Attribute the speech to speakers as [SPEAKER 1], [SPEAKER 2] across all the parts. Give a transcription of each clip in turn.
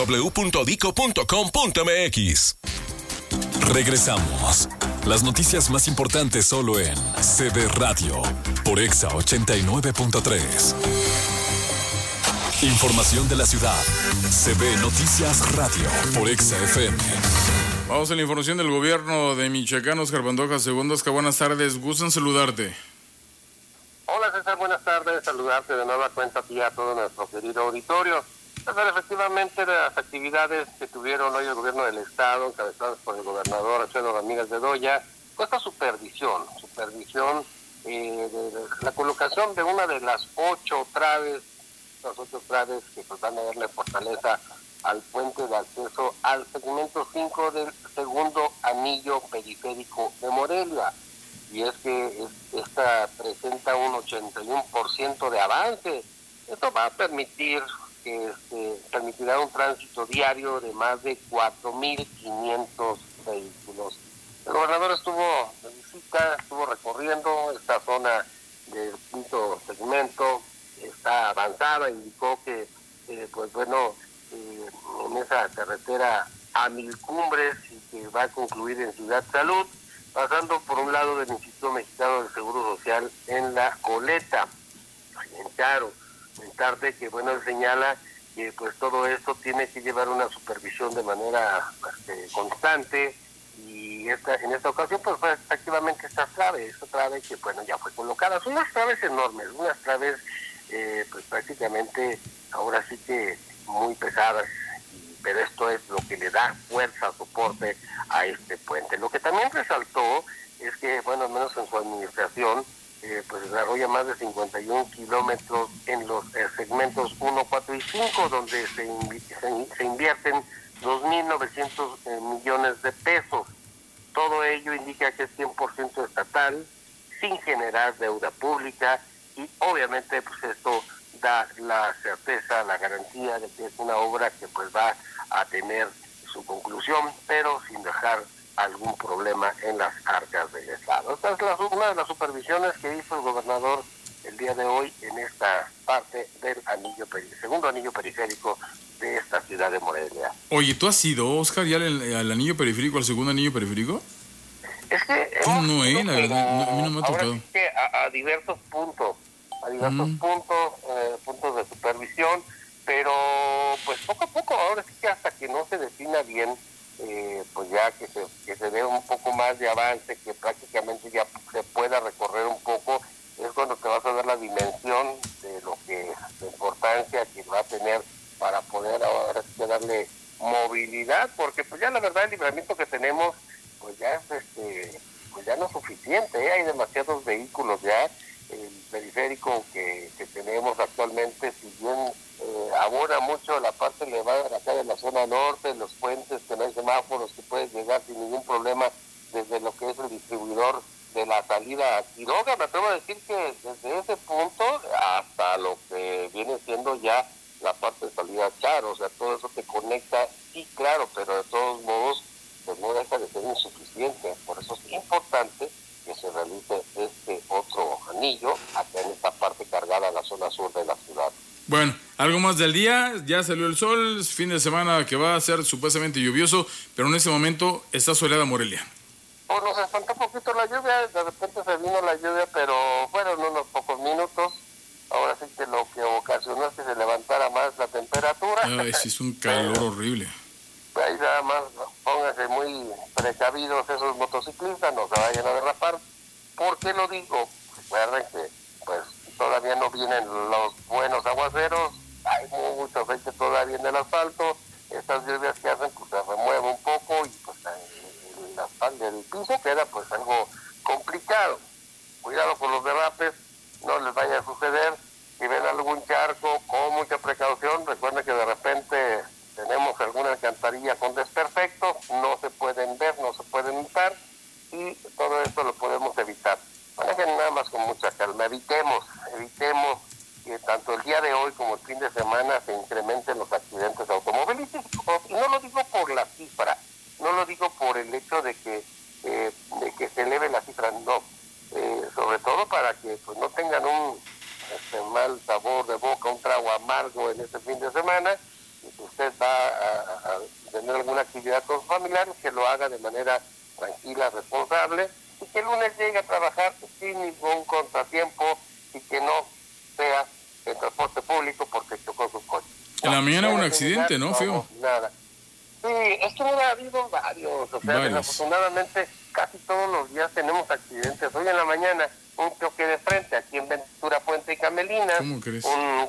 [SPEAKER 1] www.dico.com.mx. Regresamos. Las noticias más importantes solo en CB Radio por Exa 89.3. Información de la ciudad. CB Noticias Radio por Exa FM.
[SPEAKER 2] Vamos a la información del gobierno de Michoacán. Oscar Pantoja, segundo. Oscar, buenas tardes. Gustan saludarte.
[SPEAKER 3] Hola César, buenas tardes. Saludarte de nueva cuenta a ti y a todo nuestro querido auditorio. César, efectivamente las actividades que tuvieron hoy el gobierno del estado, encabezadas por el gobernador Alfredo Ramírez Bedoya, con esta supervisión de la colocación de una de las 8 traves que pues van a darle fortaleza al puente de acceso al segmento 5 del segundo anillo periférico de Morelia. Y es que esta presenta un 81% de avance. Esto va a permitirá un tránsito diario de más de 4.500 vehículos. El gobernador estuvo de visita, estuvo recorriendo esta zona del quinto segmento, está avanzada, indicó que en esa carretera a Mil Cumbres y que va a concluir en Ciudad Salud, pasando por un lado del Instituto Mexicano del Seguro Social en La Goleta, en Charo. Comentarte que él señala que pues todo esto tiene que llevar una supervisión de manera constante, y en esta ocasión pues fue efectivamente esta trave que ya fue colocada. Son unas traves enormes, unas traves pues prácticamente ahora sí que muy pesadas, pero esto es lo que le da fuerza, soporte a este puente. Lo que también resaltó es que, al menos en su administración, pues desarrolla más de 51 kilómetros en los segmentos 1, 4 y 5, donde se invierten 2.900 millones de pesos. Todo ello indica que es 100% estatal, sin generar deuda pública, y obviamente pues esto da la certeza, la garantía de que es una obra que pues va a tener su conclusión, pero sin dejar algún problema en las arcas del Estado. Esta es una de las supervisiones que hizo el gobernador el día de hoy en esta parte del segundo anillo periférico de esta ciudad de Morelia.
[SPEAKER 2] Oye, ¿tú has ido, Oscar, ya al anillo periférico, al segundo anillo periférico?
[SPEAKER 3] Es que
[SPEAKER 2] yo no, la verdad, a mí no me ha tocado.
[SPEAKER 3] Ahora sí que a diversos puntos, puntos de supervisión, pero pues poco a poco, ahora sí que hasta que no se defina bien, pues ya que se dé un poco más de avance, que prácticamente ya se pueda recorrer un poco, es cuando te vas a dar la dimensión de la importancia que va a tener para poder ahora sí que darle movilidad, porque pues ya la verdad el libramiento que tenemos pues ya es pues ya no es suficiente, hay demasiados vehículos ya. El periférico que tenemos actualmente, si bien abona mucho la parte elevada de acá de la zona norte, los puentes, que no hay semáforos, que puedes llegar sin ningún problema desde lo que es el distribuidor de la salida a Quiroga. Me atrevo a decir que desde ese punto hasta lo que viene siendo ya la parte de salida a Charo, o sea, todo eso te conecta, sí, claro, pero de todos modos pues no deja de ser insuficiente. Por eso es importante que se realice este otro anillo acá en esta parte cargada a la zona sur de la ciudad.
[SPEAKER 2] Bueno, algo más del día, ya salió el sol, fin de semana que va a ser supuestamente lluvioso, pero en este momento está soleada Morelia.
[SPEAKER 3] Pues nos espantó un poquito la lluvia, de repente se vino la lluvia, pero fueron unos pocos minutos. Ahora sí que lo que ocasionó es que se levantara más la temperatura.
[SPEAKER 2] Ay, sí, es un calor horrible.
[SPEAKER 3] Ahí nada más pónganse muy precavidos esos motociclistas, no se vayan a derrapar. ¿Por qué lo digo? Recuerden que pues todavía no vienen los buenos aguaceros, hay mucho aceite todavía en el asfalto, estas lluvias que hacen pues se remueve un poco y pues el asfalto del piso queda pues algo complicado. Cuidado con los derrapes, no les vaya a suceder. Si ven algún charco, con mucha precaución, recuerden que de repente tenemos alguna alcantarilla con desperfectos, no se pueden ver, no se pueden notar, y todo esto lo podemos evitar. Manejen nada más con mucha calma, evitemos que tanto el día de hoy como el fin de semana se incrementen los accidentes automovilísticos. Y no lo digo por la cifra, no lo digo por el hecho de que se eleve la cifra, no. Sobre todo para que pues no tengan un mal sabor de boca, un trago amargo en este fin de semana. Y si usted va actividad con sus familiares, que lo haga de manera tranquila, responsable, y que el lunes llegue a trabajar sin ningún contratiempo y que no sea en transporte público porque chocó su coche.
[SPEAKER 2] En la mañana hubo un accidente, ¿no, Fío?
[SPEAKER 3] Nada. Sí, es que ha habido varios, o sea, desafortunadamente casi todos los días tenemos accidentes. Hoy en la mañana un choque de frente aquí en Ventura Puente y Camelina.
[SPEAKER 2] ¿Cómo crees?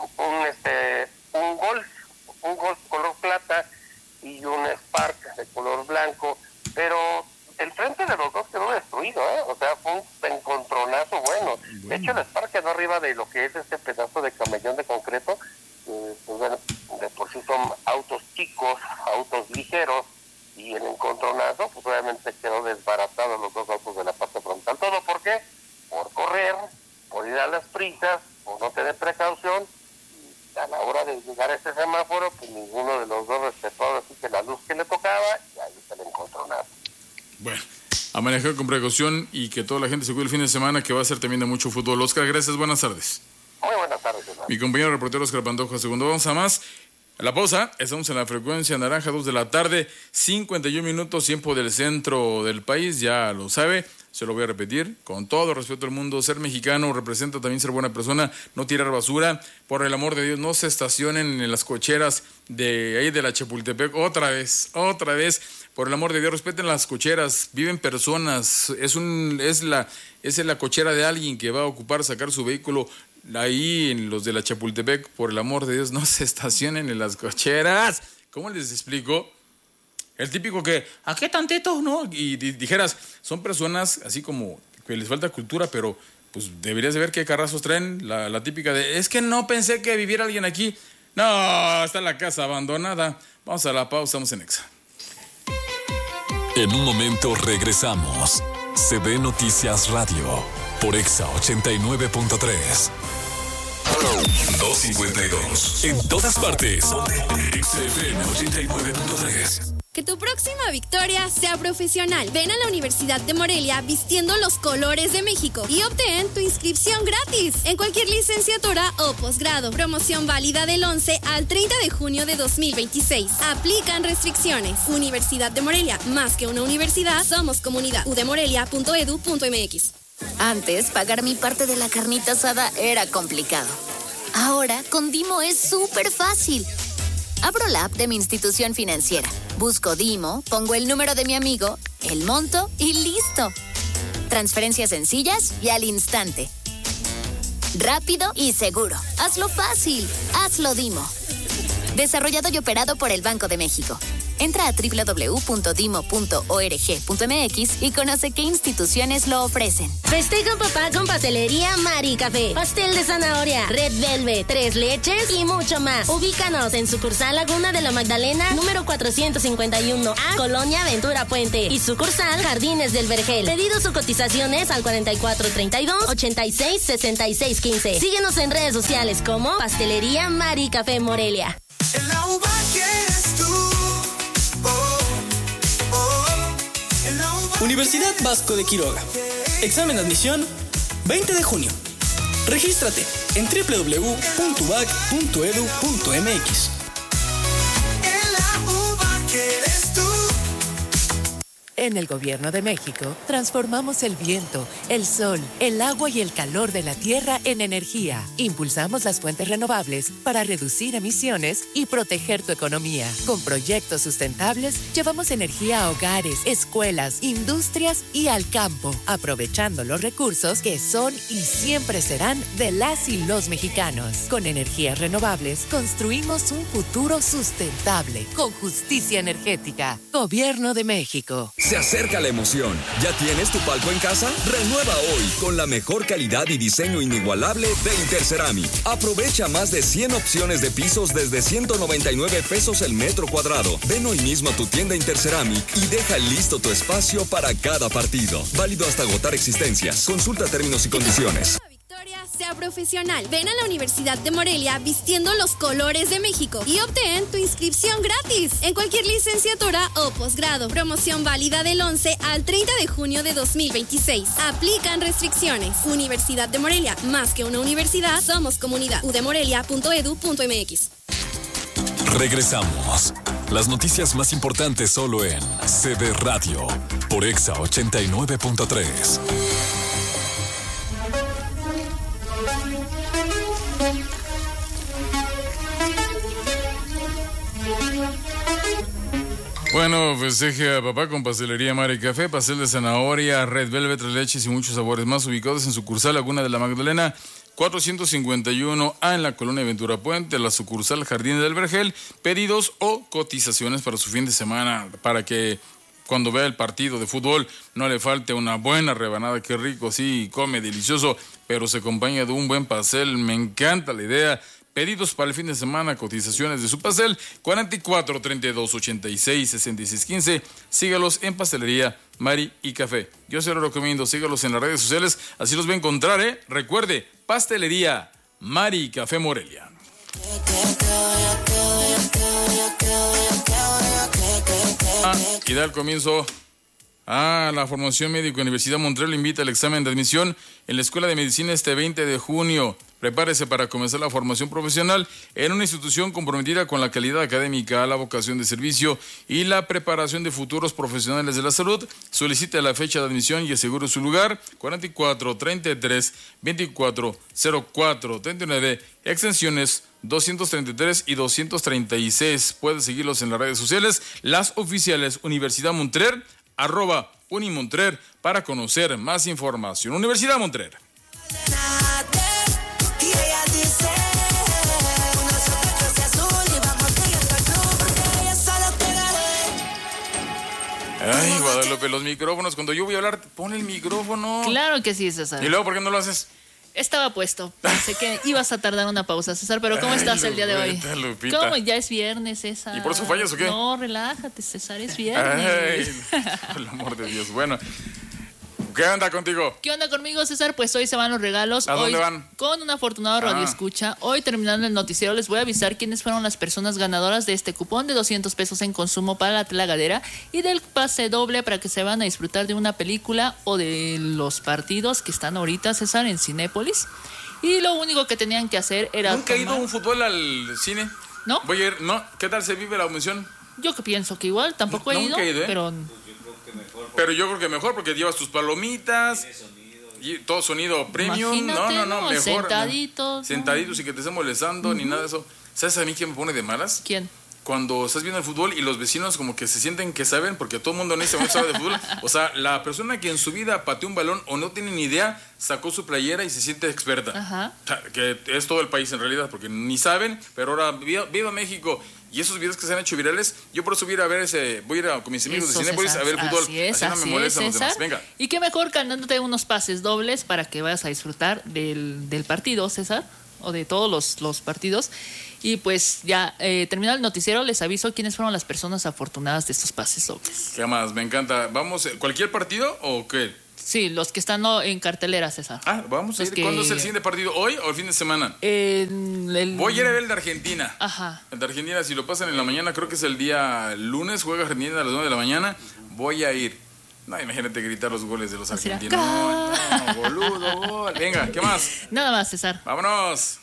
[SPEAKER 3] Un Golf color plata y un Spark de color blanco, pero el frente de los dos quedó destruido, o sea, fue un encontronazo bueno. De hecho, el Spark quedó arriba de lo que es este pedazo de camellón de concreto. Pues bueno, de por sí son autos chicos, autos ligeros, y el encontronazo, pues obviamente quedó desbaratado los dos autos de la parte frontal. ¿Todo por qué? Por correr, por ir a las prisas, por no tener precaución, y a la hora de llegar a este semáforo, pues ninguno de los dos respetó así que la luz que le tocaba, y ahí se le encontronazo.
[SPEAKER 2] Bueno, a manejar con precaución y que toda la gente se cuide el fin de semana, que va a ser también de mucho fútbol. Oscar, gracias, buenas tardes.
[SPEAKER 3] Muy buenas tardes, hermano.
[SPEAKER 2] Mi compañero reportero Oscar Pantoja, segundo. Vamos a más. A la pausa, estamos en la frecuencia naranja, 2 de la tarde, 51 minutos, tiempo del centro del país, ya lo sabe, se lo voy a repetir, con todo respeto al mundo, ser mexicano representa también ser buena persona, no tirar basura, por el amor de Dios, no se estacionen en las cocheras de ahí de la Chapultepec, otra vez, por el amor de Dios, respeten las cocheras, viven personas, es la cochera de alguien que va a ocupar sacar su vehículo. Ahí en los de la Chapultepec, por el amor de Dios, no se estacionen en las cocheras. ¿Cómo les explico? El típico que, ¿a qué tantito, no? Y dijeras, son personas así como que les falta cultura, pero pues deberías de ver qué carrazos traen. La típica de, es que no pensé que viviera alguien aquí. No, está la casa abandonada. Vamos a la pausa, estamos en Exa.
[SPEAKER 1] En un momento regresamos. CB Noticias Radio por Exa 89.3. 252. En todas partes. XFM 89.3.
[SPEAKER 4] Que tu próxima victoria sea profesional. Ven a la Universidad de Morelia vistiendo los colores de México y obtén tu inscripción gratis en cualquier licenciatura o posgrado. Promoción válida del 11 al 30 de junio de 2026. Aplican restricciones. Universidad de Morelia, más que una universidad, somos comunidad. udemorelia.edu.mx.
[SPEAKER 5] Antes, pagar mi parte de la carnita asada era complicado. Ahora, con Dimo es súper fácil. Abro la app de mi institución financiera, busco Dimo, pongo el número de mi amigo, el monto y listo. Transferencias sencillas y al instante. Rápido y seguro. Hazlo fácil. Hazlo Dimo. Desarrollado y operado por el Banco de México. Entra a www.dimo.org.mx y conoce qué instituciones lo ofrecen.
[SPEAKER 6] Festeja papá con Pastelería Mari Café. Pastel de zanahoria, Red Velvet, 3 leches y mucho más. Ubícanos en sucursal Laguna de la Magdalena, número 451A, Colonia Ventura Puente. Y sucursal Jardines del Vergel. Pedidos o cotizaciones al 4432-866615. Síguenos en redes sociales como Pastelería Mari Café Morelia.
[SPEAKER 7] El agua quieres tú.
[SPEAKER 8] Universidad Vasco de Quiroga. Examen de admisión 20 de junio. Regístrate en www.ubac.edu.mx.
[SPEAKER 9] En el Gobierno de México, transformamos el viento, el sol, el agua y el calor de la tierra en energía. Impulsamos las fuentes renovables para reducir emisiones y proteger tu economía. Con proyectos sustentables, llevamos energía a hogares, escuelas, industrias y al campo, aprovechando los recursos que son y siempre serán de las y los mexicanos. Con energías renovables, construimos un futuro sustentable, con justicia energética. Gobierno de México.
[SPEAKER 10] Se acerca la emoción. ¿Ya tienes tu palco en casa? Renueva hoy con la mejor calidad y diseño inigualable de Interceramic. Aprovecha más de 100 opciones de pisos desde 199 pesos el metro cuadrado. Ven hoy mismo a tu tienda Interceramic y deja listo tu espacio para cada partido. Válido hasta agotar existencias. Consulta términos y condiciones.
[SPEAKER 4] Sea profesional. Ven a la Universidad de Morelia vistiendo los colores de México y obtén tu inscripción gratis en cualquier licenciatura o posgrado. Promoción válida del 11 al 30 de junio de 2026. Aplican restricciones. Universidad de Morelia, más que una universidad, somos comunidad. udemorelia.edu.mx.
[SPEAKER 1] Regresamos. Las noticias más importantes solo en CB Radio, por Exa 89.3.
[SPEAKER 2] Bueno, festeje a papá con pastelería Mari Café, pastel de zanahoria, Red Velvet, tres leches y muchos sabores más, ubicados en sucursal Laguna de la Magdalena 451A en la colonia Ventura Puente, la sucursal Jardín del Vergel. Pedidos o cotizaciones para su fin de semana, para que cuando vea el partido de fútbol no le falte una buena rebanada. Qué rico, sí, come delicioso, pero se acompaña de un buen pastel. Me encanta la idea. Pedidos para el fin de semana, cotizaciones de su pastel, 44 32 86 66 15. Sígalos en Pastelería Mari y Café. Yo se lo recomiendo, sígalos en las redes sociales, así los va a encontrar, ¿eh? Recuerde, Pastelería Mari y Café Morelia. Y da el comienzo a la formación médica. Universidad Montreal invita al examen de admisión en la Escuela de Medicina este 20 de junio. Prepárese para comenzar la formación profesional en una institución comprometida con la calidad académica, la vocación de servicio y la preparación de futuros profesionales de la salud. Solicite la fecha de admisión y asegure su lugar. 44 33 24 04 39, extensiones 233 y 236. Puede seguirlos en las redes sociales, las oficiales Universidad Montreal, @Unimontrer, para conocer más información. Universidad Montreal. Ay, Guadalupe, los micrófonos. Cuando yo voy a hablar, pon el micrófono.
[SPEAKER 11] Claro que sí, César.
[SPEAKER 2] ¿Y luego por qué no lo haces?
[SPEAKER 11] Estaba puesto. Pensé que ibas a tardar una pausa, César, pero ¿cómo estás el día de hoy?
[SPEAKER 2] Lupita.
[SPEAKER 11] ¿Cómo? Ya es viernes, César.
[SPEAKER 2] ¿Y por eso fallas o qué?
[SPEAKER 11] No, relájate, César, es viernes.
[SPEAKER 2] Ay, por el amor de Dios. Bueno, ¿qué onda contigo?
[SPEAKER 11] ¿Qué onda conmigo, César? Pues hoy se van los regalos.
[SPEAKER 2] ¿A dónde van?
[SPEAKER 11] Con un afortunado radioescucha. Hoy, terminando el noticiero, les voy a avisar quiénes fueron las personas ganadoras de este cupón de 200 pesos en consumo para la telagadera y del pase doble para que se van a disfrutar de una película o de los partidos que están ahorita, César, en Cinépolis. Y lo único que tenían que hacer era...
[SPEAKER 2] ¿Nunca he ido a un fútbol al cine?
[SPEAKER 11] ¿No?
[SPEAKER 2] Voy a ir, ¿no? ¿Qué tal se vive la emoción?
[SPEAKER 11] Yo que pienso que igual, tampoco he ido,
[SPEAKER 2] ¿eh?
[SPEAKER 11] pero...
[SPEAKER 2] Pero yo creo que mejor porque llevas tus palomitas, y todo sonido premium.
[SPEAKER 11] Imagínate,
[SPEAKER 2] No, mejor.
[SPEAKER 11] Sentaditos.
[SPEAKER 2] Sentaditos y que te estés molestando ni nada de eso. ¿Sabes a mí quién me pone de malas?
[SPEAKER 11] ¿Quién?
[SPEAKER 2] Cuando estás viendo el fútbol y los vecinos como que se sienten que saben, porque todo el mundo en ese momento sabe de fútbol. O sea, la persona que en su vida pateó un balón o no tiene ni idea, sacó su playera y se siente experta.
[SPEAKER 11] Ajá.
[SPEAKER 2] O sea, que es todo el país en realidad, porque ni saben, pero ahora viva México. Y esos videos que se han hecho virales, yo por eso voy a ir a ver voy a ir con mis amigos de Cinépolis a ver el fútbol. Así no me molestan los demás. Venga.
[SPEAKER 11] Y qué mejor ganándote unos pases dobles para que vayas a disfrutar del partido, César, o de todos los partidos. Y pues ya terminado el noticiero, les aviso quiénes fueron las personas afortunadas de estos pases dobles.
[SPEAKER 2] ¿Qué más? Me encanta. ¿Vamos cualquier partido o qué?
[SPEAKER 11] Sí, los que están en cartelera, César.
[SPEAKER 2] Vamos a ir. ¿Cuándo es el siguiente partido? ¿Hoy o el fin de semana? Voy a ir a ver el de Argentina.
[SPEAKER 11] Ajá.
[SPEAKER 2] El de Argentina, si lo pasan en la mañana, creo que es el día lunes, juega Argentina a las 9 de la mañana. Voy a ir. No, imagínate gritar los goles de los argentinos. No, boludo, gol. Venga, ¿qué más?
[SPEAKER 11] Nada más, César.
[SPEAKER 2] Vámonos.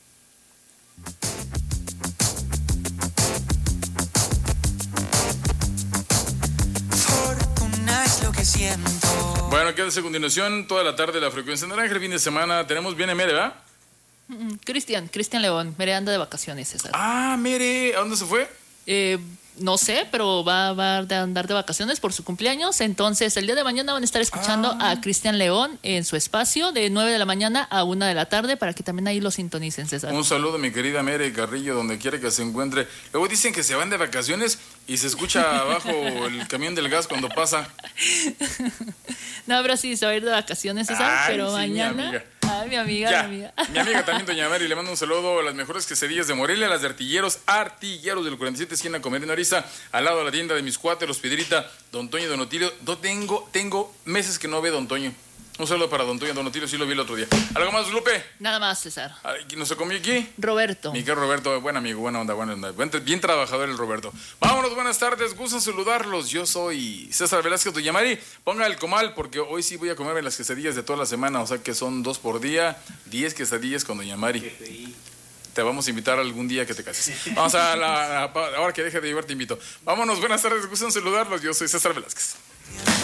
[SPEAKER 2] Bueno, quédese a continuación toda la tarde la frecuencia naranja. El fin de semana tenemos bien a Mere, ¿verdad?
[SPEAKER 11] Cristian León, Mere anda de vacaciones, César.
[SPEAKER 2] Mere, ¿a dónde se fue?
[SPEAKER 11] No sé, pero va a andar de vacaciones por su cumpleaños. Entonces, el día de mañana van a estar escuchando a Cristian León en su espacio de 9 de la mañana a 1 de la tarde para que también ahí lo sintonicen, César.
[SPEAKER 2] Un saludo, mi querida Mere Carrillo, donde quiera que se encuentre. Luego dicen que se van de vacaciones y se escucha abajo el camión del gas cuando pasa.
[SPEAKER 11] No, pero sí, se va a ir de vacaciones, César, pero sí, mañana... Mi amiga.
[SPEAKER 2] Mi amiga también, doña Mary, le mando un saludo a las mejores quesadillas de Morelia, las de Artilleros del 47, esquina Comerino Ariza, al lado de la tienda de mis cuates, los Piedrita, Don Toño y Don Otilio. Tengo meses que no veo Don Toño. Un saludo para Don Toño y Don Otilio, sí lo vi el otro día. ¿Algo más, Lupe?
[SPEAKER 11] Nada más, César.
[SPEAKER 2] ¿Quién nos comió aquí?
[SPEAKER 11] Roberto.
[SPEAKER 2] Mi querido Roberto, buen amigo, buena onda. Bien trabajador el Roberto. Vámonos, buenas tardes, gusto en saludarlos. Yo soy César Velázquez, doña Mari. Ponga el comal porque hoy sí voy a comerme las quesadillas de toda la semana, o sea que son 2 por día, 10 quesadillas con doña Mari. te vamos a invitar algún día que te cases. Vamos a ahora que deje de llevar, te invito. Vámonos, buenas tardes, gusto en saludarlos. Yo soy César Velázquez.